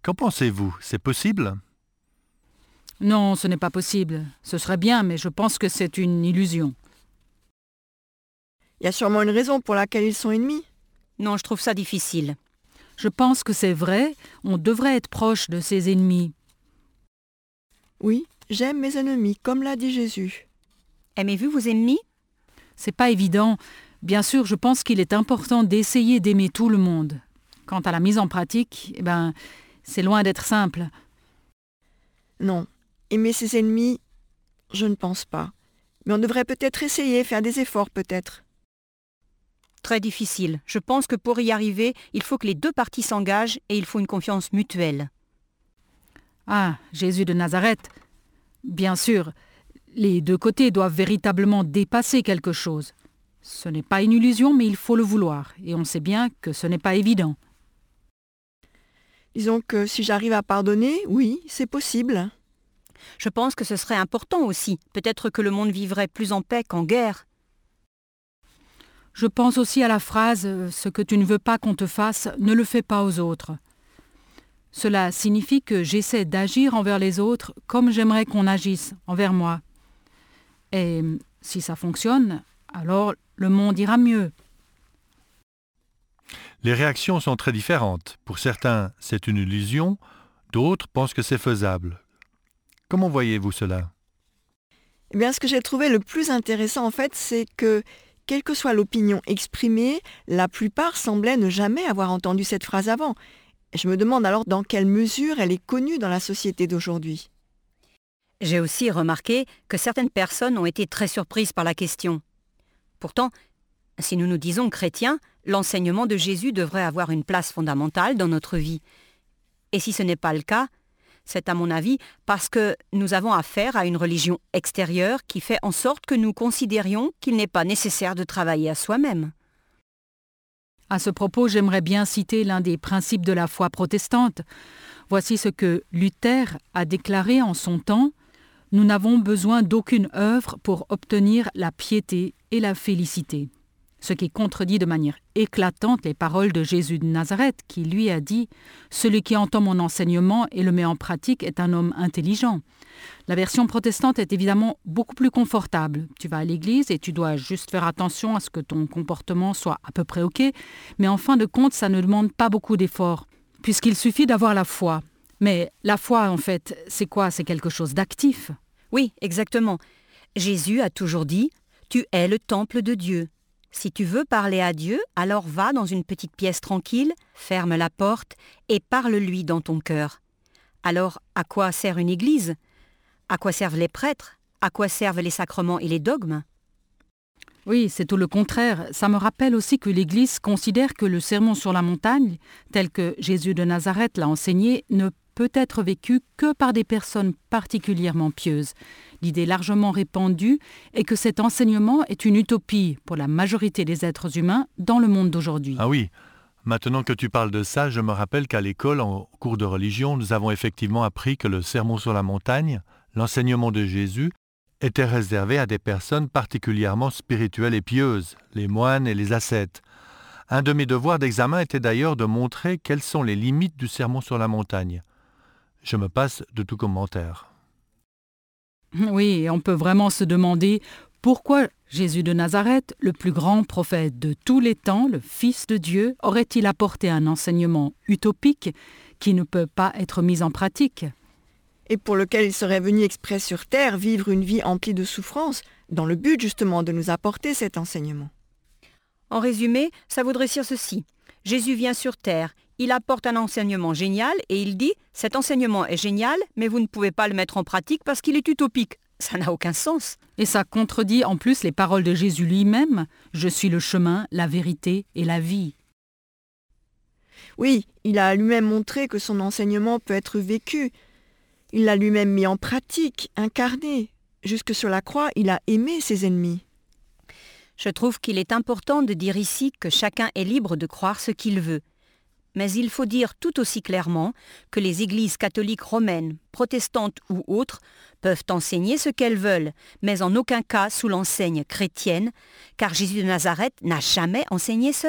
Qu'en pensez-vous? C'est possible? Non, ce n'est pas possible. Ce serait bien, mais je pense que c'est une illusion. Il y a sûrement une raison pour laquelle ils sont ennemis. Non, je trouve ça difficile. Je pense que c'est vrai, on devrait être proche de ses ennemis. Oui, j'aime mes ennemis, comme l'a dit Jésus. Aimez-vous vos ennemis? C'est pas évident. Bien sûr, je pense qu'il est important d'essayer d'aimer tout le monde. Quant à la mise en pratique, c'est loin d'être simple. Non, aimer ses ennemis, je ne pense pas. Mais on devrait peut-être essayer, faire des efforts peut-être. Très difficile. Je pense que pour y arriver, il faut que les deux parties s'engagent et il faut une confiance mutuelle. Ah, Jésus de Nazareth. Bien sûr, les deux côtés doivent véritablement dépasser quelque chose. Ce n'est pas une illusion, mais il faut le vouloir. Et on sait bien que ce n'est pas évident. Disons que si j'arrive à pardonner, oui, c'est possible. Je pense que ce serait important aussi. Peut-être que le monde vivrait plus en paix qu'en guerre. Je pense aussi à la phrase « Ce que tu ne veux pas qu'on te fasse, ne le fais pas aux autres ». Cela signifie que j'essaie d'agir envers les autres comme j'aimerais qu'on agisse envers moi. Et si ça fonctionne, alors le monde ira mieux. Les réactions sont très différentes. Pour certains, c'est une illusion, d'autres pensent que c'est faisable. Comment voyez-vous cela? Eh bien, ce que j'ai trouvé le plus intéressant, en fait, c'est que, quelle que soit l'opinion exprimée, la plupart semblaient ne jamais avoir entendu cette phrase avant. Et je me demande alors dans quelle mesure elle est connue dans la société d'aujourd'hui. J'ai aussi remarqué que certaines personnes ont été très surprises par la question. Pourtant, si nous nous disons chrétiens, l'enseignement de Jésus devrait avoir une place fondamentale dans notre vie. Et si ce n'est pas le cas, c'est à mon avis parce que nous avons affaire à une religion extérieure qui fait en sorte que nous considérions qu'il n'est pas nécessaire de travailler à soi-même. À ce propos, j'aimerais bien citer l'un des principes de la foi protestante. Voici ce que Luther a déclaré en son temps. « Nous n'avons besoin d'aucune œuvre pour obtenir la piété et la félicité. » Ce qui contredit de manière éclatante les paroles de Jésus de Nazareth qui lui a dit « Celui qui entend mon enseignement et le met en pratique est un homme intelligent. » La version protestante est évidemment beaucoup plus confortable. Tu vas à l'église et tu dois juste faire attention à ce que ton comportement soit à peu près OK, mais en fin de compte, ça ne demande pas beaucoup d'efforts, puisqu'il suffit d'avoir la foi. Mais la foi, en fait, c'est quoi? C'est quelque chose d'actif. Oui, exactement. Jésus a toujours dit « Tu es le temple de Dieu ». Si tu veux parler à Dieu, alors va dans une petite pièce tranquille, ferme la porte et parle-lui dans ton cœur. Alors, à quoi sert une église? À quoi servent les prêtres? À quoi servent les sacrements et les dogmes? Oui, c'est tout le contraire. Ça me rappelle aussi que l'Église considère que le sermon sur la montagne, tel que Jésus de Nazareth l'a enseigné, ne peut être vécu que par des personnes particulièrement pieuses. L'idée largement répandue est que cet enseignement est une utopie pour la majorité des êtres humains dans le monde d'aujourd'hui. Ah oui, maintenant que tu parles de ça, je me rappelle qu'à l'école, en cours de religion, nous avons effectivement appris que le sermon sur la montagne, l'enseignement de Jésus, était réservé à des personnes particulièrement spirituelles et pieuses, les moines et les ascètes. Un de mes devoirs d'examen était d'ailleurs de montrer quelles sont les limites du sermon sur la montagne. Je me passe de tout commentaire. Oui, et on peut vraiment se demander pourquoi Jésus de Nazareth, le plus grand prophète de tous les temps, le Fils de Dieu, aurait-il apporté un enseignement utopique qui ne peut pas être mis en pratique? Et pour lequel il serait venu exprès sur terre vivre une vie emplie de souffrances, dans le but justement de nous apporter cet enseignement. En résumé, ça voudrait dire ceci. Jésus vient sur terre, il apporte un enseignement génial et il dit « Cet enseignement est génial, mais vous ne pouvez pas le mettre en pratique parce qu'il est utopique. » Ça n'a aucun sens. Et ça contredit en plus les paroles de Jésus lui-même « Je suis le chemin, la vérité et la vie ». Oui, il a lui-même montré que son enseignement peut être vécu. Il l'a lui-même mis en pratique, incarné. Jusque sur la croix, il a aimé ses ennemis. Je trouve qu'il est important de dire ici que chacun est libre de croire ce qu'il veut. Mais il faut dire tout aussi clairement que les églises catholiques romaines, protestantes ou autres peuvent enseigner ce qu'elles veulent, mais en aucun cas sous l'enseigne chrétienne, car Jésus de Nazareth n'a jamais enseigné cela.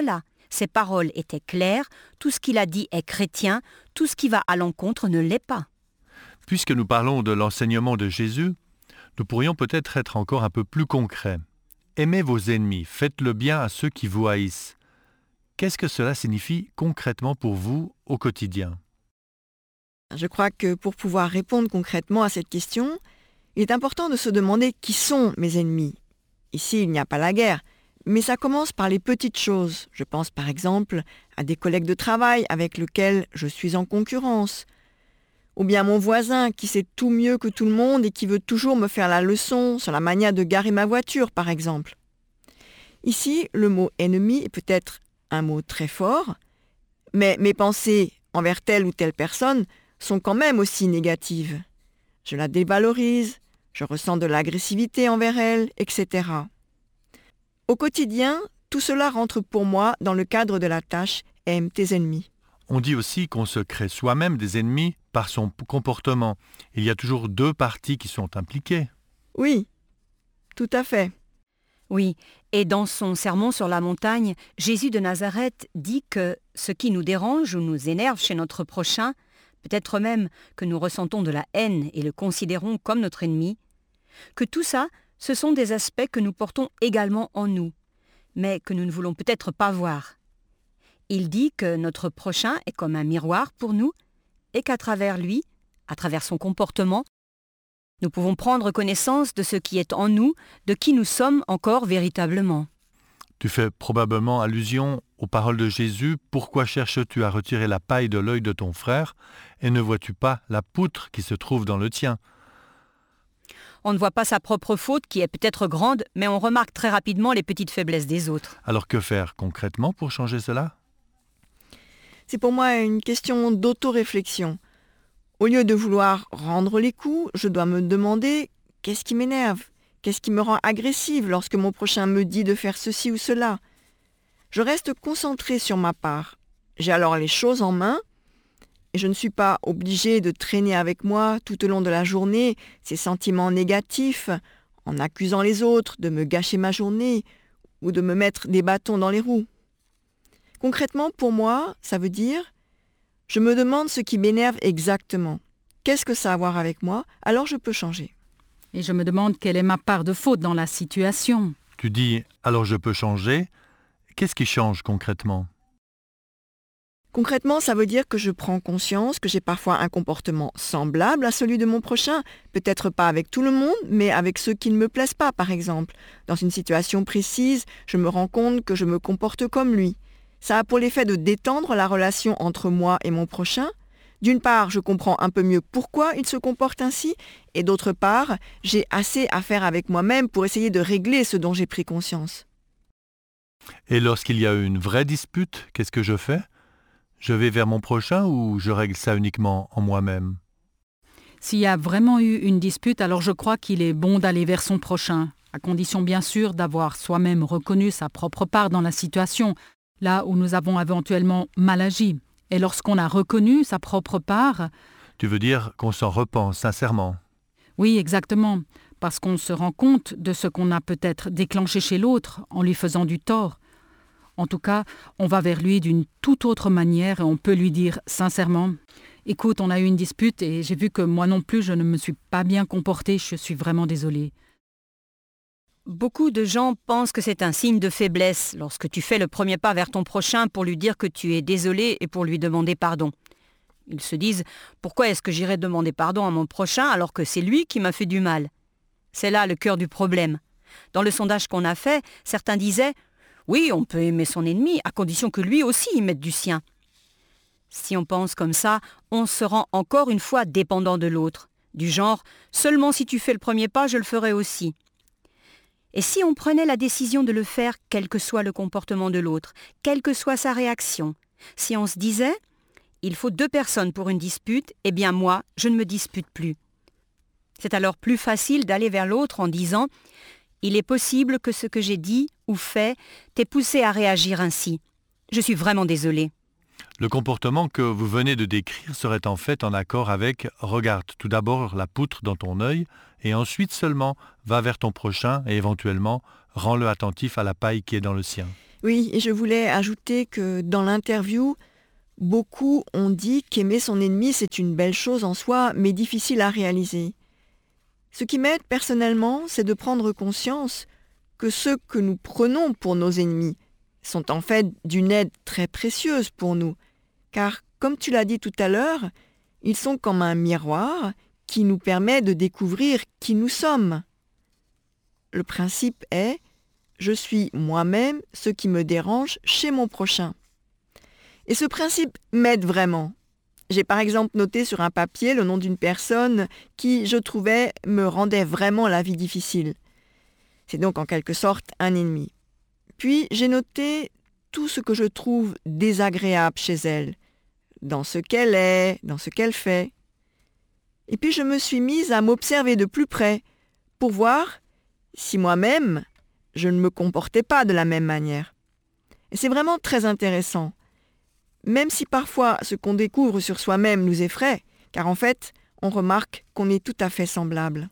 Ses paroles étaient claires, tout ce qu'il a dit est chrétien, tout ce qui va à l'encontre ne l'est pas. Puisque nous parlons de l'enseignement de Jésus, nous pourrions peut-être être encore un peu plus concrets. Aimez vos ennemis, faites le bien à ceux qui vous haïssent. Qu'est-ce que cela signifie concrètement pour vous au quotidien ? Je crois que pour pouvoir répondre concrètement à cette question, il est important de se demander qui sont mes ennemis. Ici, il n'y a pas la guerre, mais ça commence par les petites choses. Je pense par exemple à des collègues de travail avec lesquels je suis en concurrence, ou bien mon voisin qui sait tout mieux que tout le monde et qui veut toujours me faire la leçon sur la manière de garer ma voiture, par exemple. Ici, le mot « ennemi » est peut-être un mot très fort, mais mes pensées envers telle ou telle personne sont quand même aussi négatives. Je la dévalorise, je ressens de l'agressivité envers elle, etc. Au quotidien, tout cela rentre pour moi dans le cadre de la tâche « Aime tes ennemis ». On dit aussi qu'on se crée soi-même des ennemis par son comportement. Il y a toujours deux parties qui sont impliquées. Oui, tout à fait. Oui, et dans son sermon sur la montagne, Jésus de Nazareth dit que ce qui nous dérange ou nous énerve chez notre prochain, peut-être même que nous ressentons de la haine et le considérons comme notre ennemi, que tout ça, ce sont des aspects que nous portons également en nous, mais que nous ne voulons peut-être pas voir. Il dit que notre prochain est comme un miroir pour nous et qu'à travers lui, à travers son comportement, nous pouvons prendre connaissance de ce qui est en nous, de qui nous sommes encore véritablement. Tu fais probablement allusion aux paroles de Jésus. « Pourquoi cherches-tu à retirer la paille de l'œil de ton frère et ne vois-tu pas la poutre qui se trouve dans le tien ?» On ne voit pas sa propre faute qui est peut-être grande, mais on remarque très rapidement les petites faiblesses des autres. Alors que faire concrètement pour changer cela ? C'est pour moi une question d'auto-réflexion. Au lieu de vouloir rendre les coups, je dois me demander qu'est-ce qui m'énerve ? Qu'est-ce qui me rend agressive lorsque mon prochain me dit de faire ceci ou cela ? Je reste concentrée sur ma part. J'ai alors les choses en main et je ne suis pas obligée de traîner avec moi tout au long de la journée ces sentiments négatifs en accusant les autres de me gâcher ma journée ou de me mettre des bâtons dans les roues. Concrètement, pour moi, ça veut dire je me demande ce qui m'énerve exactement. Qu'est-ce que ça a à voir avec moi ? Alors je peux changer. Et je me demande quelle est ma part de faute dans la situation. Tu dis « alors je peux changer ». Qu'est-ce qui change concrètement ? Concrètement, ça veut dire que je prends conscience que j'ai parfois un comportement semblable à celui de mon prochain, peut-être pas avec tout le monde, mais avec ceux qui ne me plaisent pas, par exemple. Dans une situation précise, je me rends compte que je me comporte comme lui. Ça a pour l'effet de détendre la relation entre moi et mon prochain. D'une part, je comprends un peu mieux pourquoi il se comporte ainsi, et d'autre part, j'ai assez à faire avec moi-même pour essayer de régler ce dont j'ai pris conscience. Et lorsqu'il y a une vraie dispute, qu'est-ce que je fais ? Je vais vers mon prochain ou je règle ça uniquement en moi-même ? S'il y a vraiment eu une dispute, alors je crois qu'il est bon d'aller vers son prochain, à condition bien sûr d'avoir soi-même reconnu sa propre part dans la situation, là où nous avons éventuellement mal agi. Et lorsqu'on a reconnu sa propre part... Tu veux dire qu'on s'en repent sincèrement ? Oui, exactement, parce qu'on se rend compte de ce qu'on a peut-être déclenché chez l'autre en lui faisant du tort. En tout cas, on va vers lui d'une toute autre manière et on peut lui dire sincèrement « Écoute, on a eu une dispute et j'ai vu que moi non plus je ne me suis pas bien comportée, je suis vraiment désolée. » Beaucoup de gens pensent que c'est un signe de faiblesse lorsque tu fais le premier pas vers ton prochain pour lui dire que tu es désolé et pour lui demander pardon. Ils se disent « Pourquoi est-ce que j'irai demander pardon à mon prochain alors que c'est lui qui m'a fait du mal ?» C'est là le cœur du problème. Dans le sondage qu'on a fait, certains disaient « Oui, on peut aimer son ennemi à condition que lui aussi y mette du sien. » Si on pense comme ça, on se rend encore une fois dépendant de l'autre. Du genre « Seulement si tu fais le premier pas, je le ferai aussi. » Et si on prenait la décision de le faire, quel que soit le comportement de l'autre, quelle que soit sa réaction, si on se disait « il faut 2 personnes pour une dispute, eh bien moi, je ne me dispute plus ». C'est alors plus facile d'aller vers l'autre en disant « il est possible que ce que j'ai dit ou fait t'ait poussé à réagir ainsi. Je suis vraiment désolé. » Le comportement que vous venez de décrire serait en fait en accord avec « regarde tout d'abord la poutre dans ton œil et ensuite seulement va vers ton prochain et éventuellement rends-le attentif à la paille qui est dans le sien ». Oui, et je voulais ajouter que dans l'interview, beaucoup ont dit qu'aimer son ennemi, c'est une belle chose en soi, mais difficile à réaliser. Ce qui m'aide personnellement, c'est de prendre conscience que ceux que nous prenons pour nos ennemis sont en fait d'une aide très précieuse pour nous, car comme tu l'as dit tout à l'heure, ils sont comme un miroir qui nous permet de découvrir qui nous sommes. Le principe est « je suis moi-même ce qui me dérange chez mon prochain ». Et ce principe m'aide vraiment. J'ai par exemple noté sur un papier le nom d'une personne qui, je trouvais, me rendait vraiment la vie difficile. C'est donc en quelque sorte un ennemi. Puis j'ai noté tout ce que je trouve désagréable chez elle, dans ce qu'elle est, dans ce qu'elle fait. Et puis je me suis mise à m'observer de plus près pour voir si moi-même, je ne me comportais pas de la même manière. Et c'est vraiment très intéressant. Même si parfois ce qu'on découvre sur soi-même nous effraie, car en fait, on remarque qu'on est tout à fait semblable.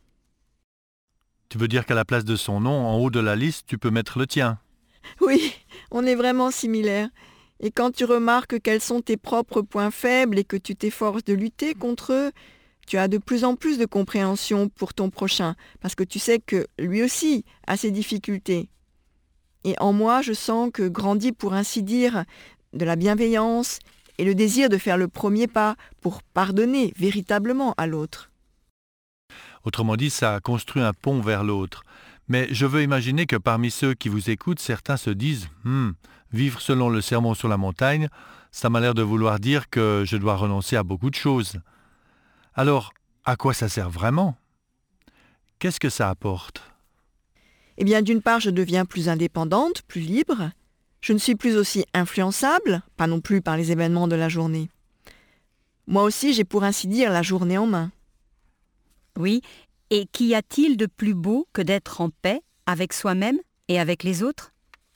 Tu veux dire qu'à la place de son nom, en haut de la liste, tu peux mettre le tien? Oui, on est vraiment similaires. Et quand tu remarques quels sont tes propres points faibles et que tu t'efforces de lutter contre eux, tu as de plus en plus de compréhension pour ton prochain, parce que tu sais que lui aussi a ses difficultés. Et en moi, je sens que grandit, pour ainsi dire, de la bienveillance et le désir de faire le premier pas pour pardonner véritablement à l'autre. Autrement dit, ça construit un pont vers l'autre. Mais je veux imaginer que parmi ceux qui vous écoutent, certains se disent « vivre selon le sermon sur la montagne, ça m'a l'air de vouloir dire que je dois renoncer à beaucoup de choses. » Alors, à quoi ça sert vraiment? Qu'est-ce que ça apporte? Eh bien, d'une part, je deviens plus indépendante, plus libre. Je ne suis plus aussi influençable, pas non plus par les événements de la journée. Moi aussi, j'ai pour ainsi dire la journée en main. Oui, et qu'y a-t-il de plus beau que d'être en paix avec soi-même et avec les autres?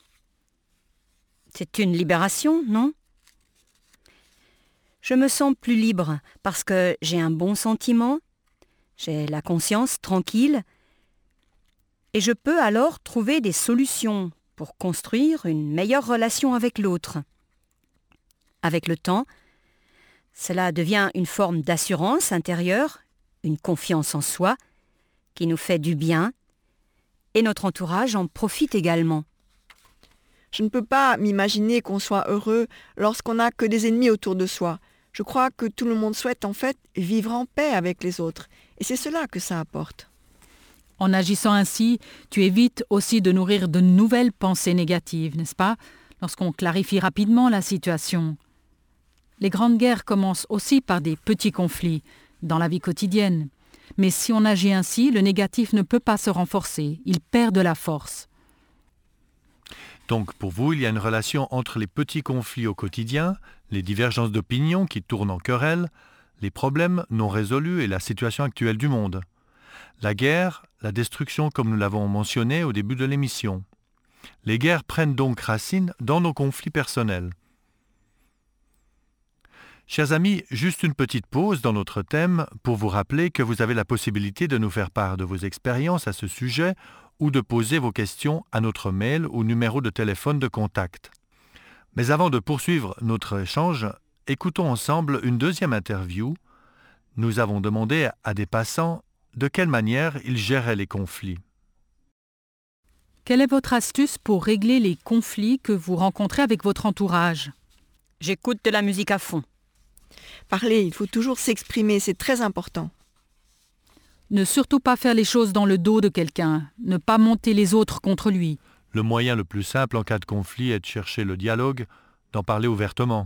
C'est une libération, non? Je me sens plus libre parce que j'ai un bon sentiment, j'ai la conscience tranquille, et je peux alors trouver des solutions pour construire une meilleure relation avec l'autre. Avec le temps, cela devient une forme d'assurance intérieure, une confiance en soi, qui nous fait du bien, et notre entourage en profite également. Je ne peux pas m'imaginer qu'on soit heureux lorsqu'on n'a que des ennemis autour de soi. Je crois que tout le monde souhaite en fait vivre en paix avec les autres. Et c'est cela que ça apporte. En agissant ainsi, tu évites aussi de nourrir de nouvelles pensées négatives, n'est-ce pas, lorsqu'on clarifie rapidement la situation. Les grandes guerres commencent aussi par des petits conflits dans la vie quotidienne. Mais si on agit ainsi, le négatif ne peut pas se renforcer, il perd de la force. Donc pour vous, il y a une relation entre les petits conflits au quotidien, les divergences d'opinion qui tournent en querelle, les problèmes non résolus et la situation actuelle du monde. La guerre, la destruction comme nous l'avons mentionné au début de l'émission. Les guerres prennent donc racine dans nos conflits personnels. Chers amis, juste une petite pause dans notre thème pour vous rappeler que vous avez la possibilité de nous faire part de vos expériences à ce sujet ou de poser vos questions à notre mail ou numéro de téléphone de contact. Mais avant de poursuivre notre échange, écoutons ensemble une deuxième interview. Nous avons demandé à des passants de quelle manière ils géraient les conflits. Quelle est votre astuce pour régler les conflits que vous rencontrez avec votre entourage? J'écoute de la musique à fond. Parler, il faut toujours s'exprimer, c'est très important. Ne surtout pas faire les choses dans le dos de quelqu'un, ne pas monter les autres contre lui. Le moyen le plus simple en cas de conflit est de chercher le dialogue, d'en parler ouvertement.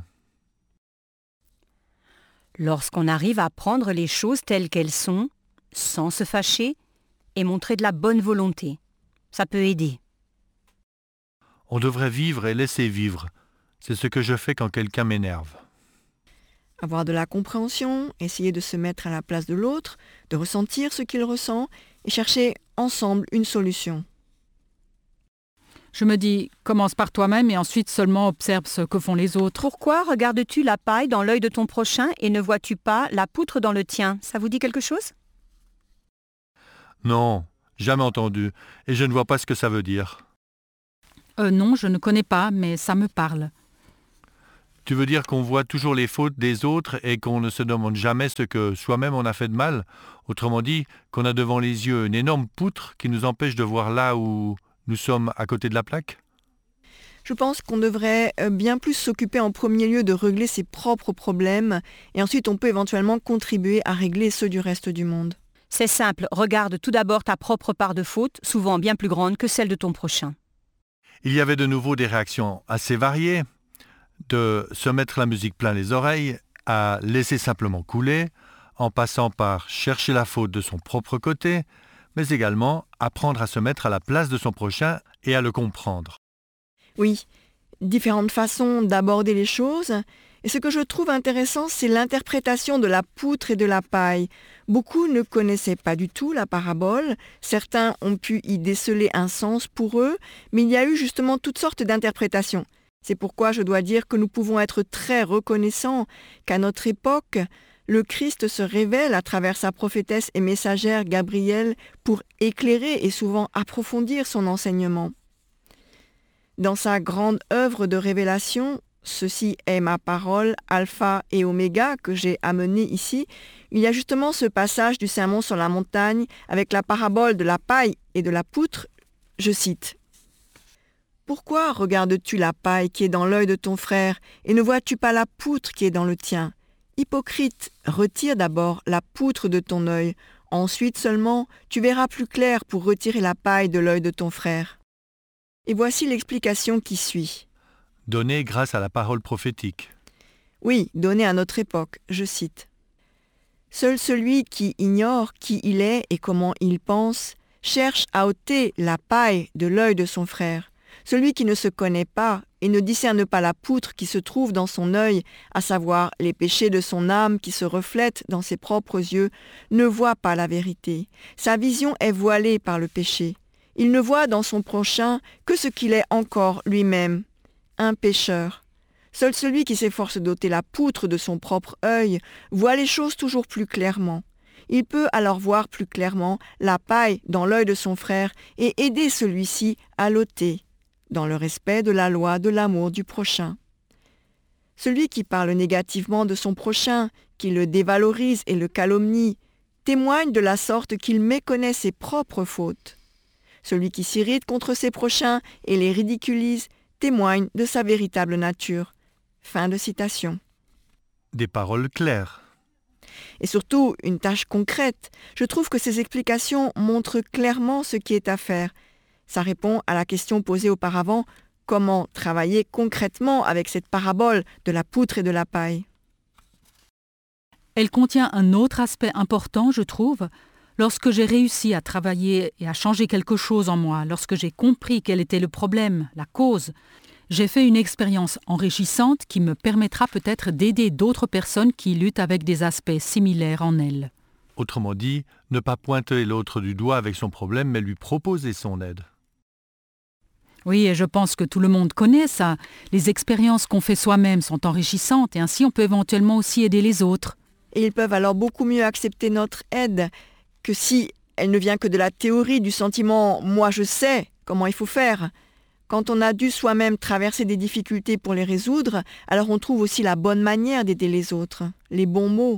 Lorsqu'on arrive à prendre les choses telles qu'elles sont, sans se fâcher, et montrer de la bonne volonté, ça peut aider. On devrait vivre et laisser vivre. C'est ce que je fais quand quelqu'un m'énerve. Avoir de la compréhension, essayer de se mettre à la place de l'autre, de ressentir ce qu'il ressent et chercher ensemble une solution. Je me dis, commence par toi-même et ensuite seulement observe ce que font les autres. Pourquoi regardes-tu la paille dans l'œil de ton prochain et ne vois-tu pas la poutre dans le tien? Ça vous dit quelque chose? Non, jamais entendu, et je ne vois pas ce que ça veut dire. Non, je ne connais pas, mais ça me parle. Tu veux dire qu'on voit toujours les fautes des autres et qu'on ne se demande jamais ce que soi-même on a fait de mal? Autrement dit, qu'on a devant les yeux une énorme poutre qui nous empêche de voir là où nous sommes à côté de la plaque? Je pense qu'on devrait bien plus s'occuper en premier lieu de régler ses propres problèmes et ensuite on peut éventuellement contribuer à régler ceux du reste du monde. C'est simple, regarde tout d'abord ta propre part de faute, souvent bien plus grande que celle de ton prochain. Il y avait de nouveau des réactions assez variées, de se mettre la musique plein les oreilles, à laisser simplement couler, en passant par chercher la faute de son propre côté, mais également apprendre à se mettre à la place de son prochain et à le comprendre. Oui, différentes façons d'aborder les choses. Et ce que je trouve intéressant, c'est l'interprétation de la poutre et de la paille. Beaucoup ne connaissaient pas du tout la parabole. Certains ont pu y déceler un sens pour eux, mais il y a eu justement toutes sortes d'interprétations. C'est pourquoi je dois dire que nous pouvons être très reconnaissants qu'à notre époque, le Christ se révèle à travers sa prophétesse et messagère Gabrielle pour éclairer et souvent approfondir son enseignement. Dans sa grande œuvre de révélation, ceci est ma parole, alpha et oméga, que j'ai amené ici, il y a justement ce passage du Sermon sur la montagne avec la parabole de la paille et de la poutre. Je cite. « Pourquoi regardes-tu la paille qui est dans l'œil de ton frère et ne vois-tu pas la poutre qui est dans le tien? Hypocrite, retire d'abord la poutre de ton œil, ensuite seulement tu verras plus clair pour retirer la paille de l'œil de ton frère. » Et voici l'explication qui suit. Donné grâce à la parole prophétique. Oui, donné à notre époque, je cite. « Seul celui qui ignore qui il est et comment il pense, cherche à ôter la paille de l'œil de son frère. Celui qui ne se connaît pas et ne discerne pas la poutre qui se trouve dans son œil, à savoir les péchés de son âme qui se reflètent dans ses propres yeux, ne voit pas la vérité. Sa vision est voilée par le péché. Il ne voit dans son prochain que ce qu'il est encore lui-même, un pécheur. Seul celui qui s'efforce d'ôter la poutre de son propre œil voit les choses toujours plus clairement. Il peut alors voir plus clairement la paille dans l'œil de son frère et aider celui-ci à l'ôter, dans le respect de la loi de l'amour du prochain. Celui qui parle négativement de son prochain, qui le dévalorise et le calomnie, témoigne de la sorte qu'il méconnaît ses propres fautes. Celui qui s'irrite contre ses prochains et les ridiculise témoigne de sa véritable nature. Fin de citation. Des paroles claires. Et surtout, une tâche concrète. Je trouve que ces explications montrent clairement ce qui est à faire. Ça répond à la question posée auparavant, comment travailler concrètement avec cette parabole de la poutre et de la paille. Elle contient un autre aspect important, je trouve. Lorsque j'ai réussi à travailler et à changer quelque chose en moi, lorsque j'ai compris quel était le problème, la cause, j'ai fait une expérience enrichissante qui me permettra peut-être d'aider d'autres personnes qui luttent avec des aspects similaires en elles. Autrement dit, ne pas pointer l'autre du doigt avec son problème, mais lui proposer son aide. Oui, et je pense que tout le monde connaît ça. Les expériences qu'on fait soi-même sont enrichissantes et ainsi on peut éventuellement aussi aider les autres. Et ils peuvent alors beaucoup mieux accepter notre aide que si elle ne vient que de la théorie, du sentiment « moi je sais comment il faut faire ». Quand on a dû soi-même traverser des difficultés pour les résoudre, alors on trouve aussi la bonne manière d'aider les autres, les bons mots.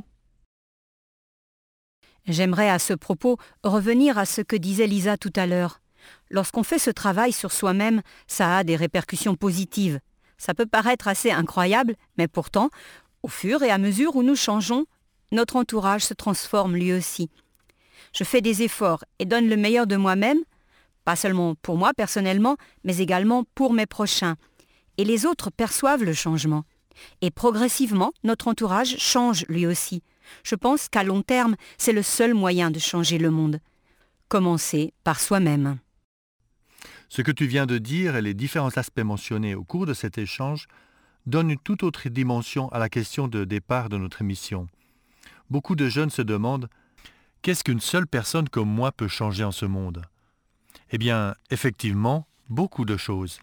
J'aimerais à ce propos revenir à ce que disait Lisa tout à l'heure. Lorsqu'on fait ce travail sur soi-même, ça a des répercussions positives. Ça peut paraître assez incroyable, mais pourtant, au fur et à mesure où nous changeons, notre entourage se transforme lui aussi. Je fais des efforts et donne le meilleur de moi-même, pas seulement pour moi personnellement, mais également pour mes prochains. Et les autres perçoivent le changement. Et progressivement, notre entourage change lui aussi. Je pense qu'à long terme, c'est le seul moyen de changer le monde. Commencer par soi-même. Ce que tu viens de dire et les différents aspects mentionnés au cours de cet échange donnent une toute autre dimension à la question de départ de notre émission. Beaucoup de jeunes se demandent « Qu'est-ce qu'une seule personne comme moi peut changer en ce monde ?» Eh bien, effectivement, beaucoup de choses.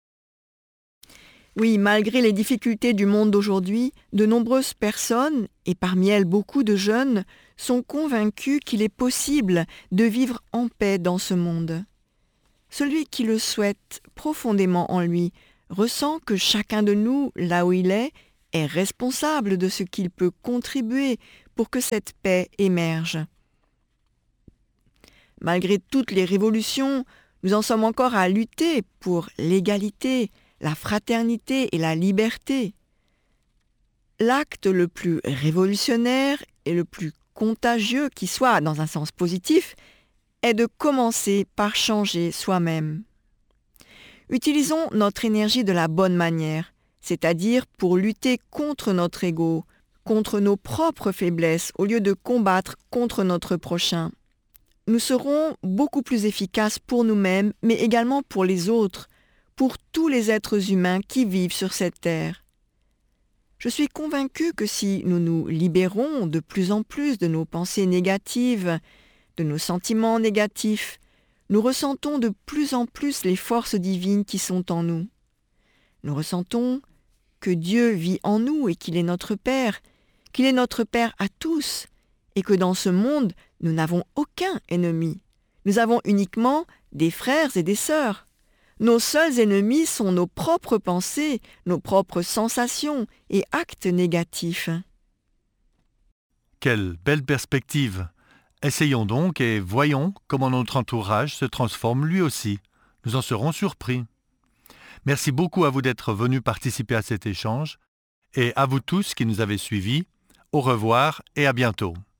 Oui, malgré les difficultés du monde d'aujourd'hui, de nombreuses personnes, et parmi elles beaucoup de jeunes, sont convaincus qu'il est possible de vivre en paix dans ce monde. Celui qui le souhaite profondément en lui ressent que chacun de nous, là où il est responsable de ce qu'il peut contribuer pour que cette paix émerge. Malgré toutes les révolutions, nous en sommes encore à lutter pour l'égalité, la fraternité et la liberté. L'acte le plus révolutionnaire et le plus contagieux qui soit dans un sens positif est de commencer par changer soi-même. Utilisons notre énergie de la bonne manière, c'est-à-dire pour lutter contre notre ego, contre nos propres faiblesses, au lieu de combattre contre notre prochain. Nous serons beaucoup plus efficaces pour nous-mêmes, mais également pour les autres, pour tous les êtres humains qui vivent sur cette terre. Je suis convaincue que si nous nous libérons de plus en plus de nos pensées négatives, de nos sentiments négatifs, nous ressentons de plus en plus les forces divines qui sont en nous. Nous ressentons que Dieu vit en nous et qu'il est notre Père à tous, et que dans ce monde, nous n'avons aucun ennemi. Nous avons uniquement des frères et des sœurs. Nos seuls ennemis sont nos propres pensées, nos propres sensations et actes négatifs. Quelle belle perspective! Essayons donc et voyons comment notre entourage se transforme lui aussi. Nous en serons surpris. Merci beaucoup à vous d'être venus participer à cet échange et à vous tous qui nous avez suivis. Au revoir et à bientôt.